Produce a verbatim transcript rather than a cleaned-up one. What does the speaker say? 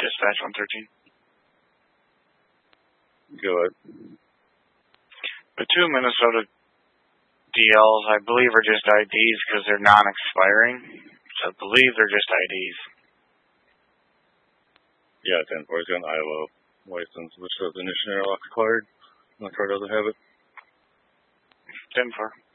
Dispatch one thirteen. Go ahead. The two Minnesota D Ls, I believe, are just I Ds because they're non-expiring. So I believe they're just I Ds. Yeah, ten four. He's got an Iowa license, which says ignition airlock required. My car doesn't have it. ten four.